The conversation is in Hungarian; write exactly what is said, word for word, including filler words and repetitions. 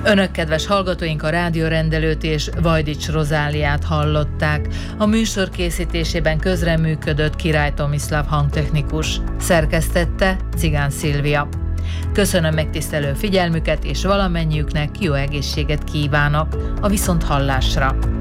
Önök, kedves hallgatóink, a rádiórendelőt és Vajdics Rozáliát hallották. A műsor készítésében közreműködött Király Tomislav hangtechnikus. Szerkesztette Cigán Szilvia. Köszönöm megtisztelő figyelmüket, és valamennyiüknek jó egészséget kívánok a viszonthallásra.